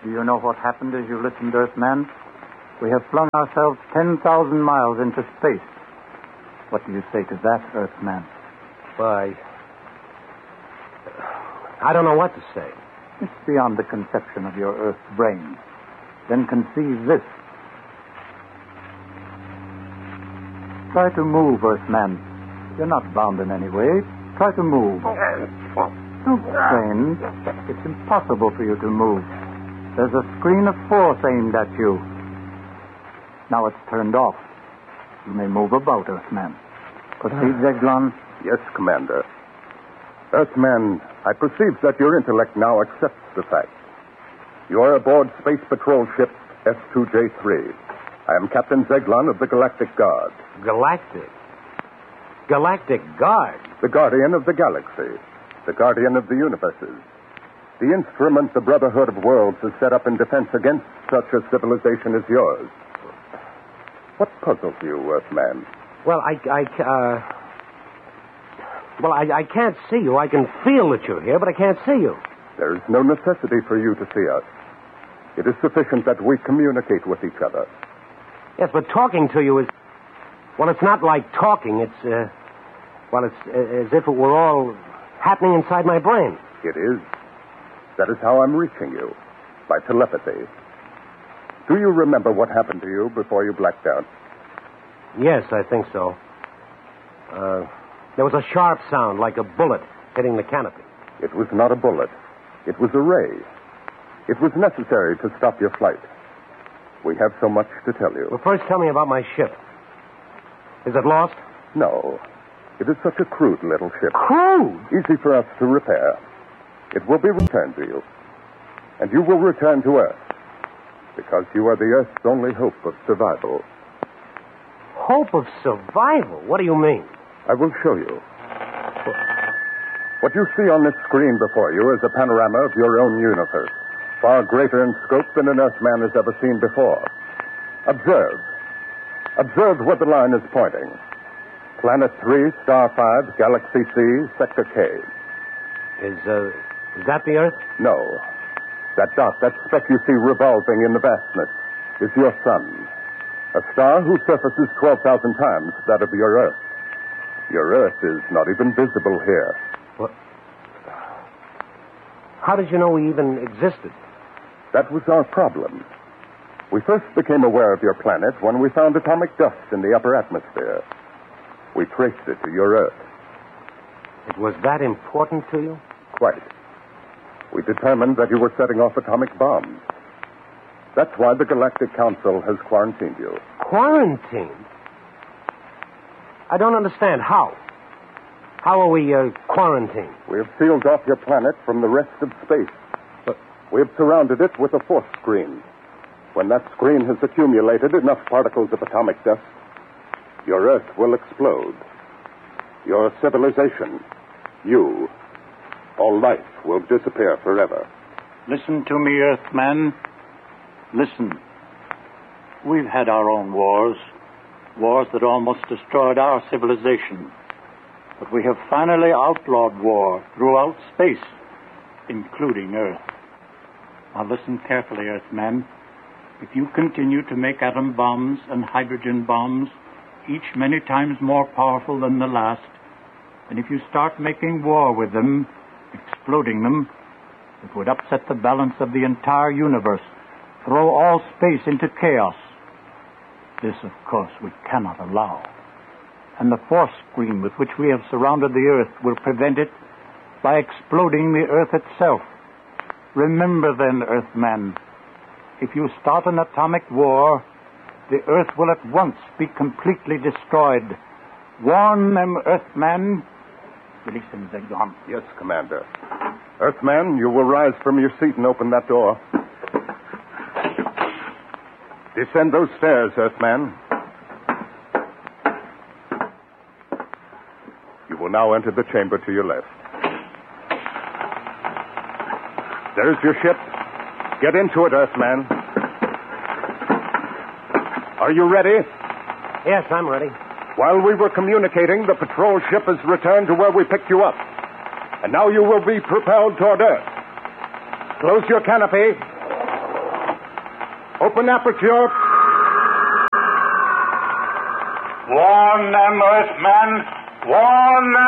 Do you know what happened as you listened, Earthman? We have flung ourselves 10,000 miles into space. What do you say to that, Earthman? Why, I don't know what to say. It's beyond the conception of your Earth brain. Then conceive this. Try to move, Earthman. You're not bound in any way. Try to move. Don't strain. It's impossible for you to move. There's a screen of force aimed at you. Now it's turned off. You may move about, Earthman. Proceed, Zeglon. Yes, Commander. Earthman, I perceive that your intellect now accepts the fact. You are aboard Space Patrol ship S2J3. I am Captain Zeglon of the Galactic Guard. Galactic? Galactic Guard? The guardian of the galaxy. The guardian of the universes. The instrument the Brotherhood of Worlds has set up in defense against such a civilization as yours. What puzzles you, Earthman? Well, I can't see you. I can feel that you're here, but I can't see you. There is no necessity for you to see us. It is sufficient that we communicate with each other. Yes, but talking to you is... Well, it's not like talking. It's as if it were all happening inside my brain. It is. That is how I'm reaching you, by telepathy. Do you remember what happened to you before you blacked out? Yes, I think so. There was a sharp sound, like a bullet hitting the canopy. It was not a bullet. It was a ray. It was necessary to stop your flight. We have so much to tell you. Well, first tell me about my ship. Is it lost? No. It is such a crude little ship. Crude? Easy for us to repair. It will be returned to you. And you will return to Earth. Because you are the Earth's only hope of survival. Hope of survival? What do you mean? I will show you. What you see on this screen before you is a panorama of your own universe, far greater in scope than an Earthman has ever seen before. Observe. Observe where the line is pointing. Planet 3, Star 5, Galaxy C, Sector K. Is that the Earth? No. That dot, that speck you see revolving in the vastness, is your sun. A star whose surface is 12,000 times that of your Earth. Your Earth is not even visible here. What? How did you know we even existed? That was our problem. We first became aware of your planet when we found atomic dust in the upper atmosphere. We traced it to your Earth. It was that important to you? Quite. We determined that you were setting off atomic bombs. That's why the Galactic Council has quarantined you. Quarantined? I don't understand. How? How are we quarantined? We have sealed off your planet from the rest of space. But we have surrounded it with a force screen. When that screen has accumulated enough particles of atomic dust, your Earth will explode. Your civilization, you, all life will disappear forever. Listen to me, Earthman. Listen. We've had our own wars. Wars that almost destroyed our civilization. But we have finally outlawed war throughout space, including Earth. Now listen carefully, Earthman. If you continue to make atom bombs and hydrogen bombs, each many times more powerful than the last, and if you start making war with them, exploding them, it would upset the balance of the entire universe, throw all space into chaos. This, of course, we cannot allow. And the force screen with which we have surrounded the Earth will prevent it by exploding the Earth itself. Remember then, Earthman, if you start an atomic war, the Earth will at once be completely destroyed. Warn them, Earthman. Release him, Zeglon. Yes, Commander. Earthman, you will rise from your seat and open that door. Descend those stairs, Earthman. You will now enter the chamber to your left. There's your ship. Get into it, Earthman. Are you ready? Yes, I'm ready. While we were communicating, the patrol ship has returned to where we picked you up. And now you will be propelled toward Earth. Close your canopy. Open aperture. Warn them, Earthmen. Warn them.